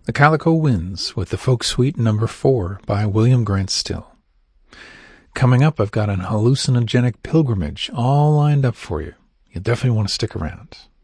The Calico Winds with the Folk Suite number 4 by William Grant Still. Coming up, I've got an hallucinogenic pilgrimage all lined up for you. You'll definitely want to stick around.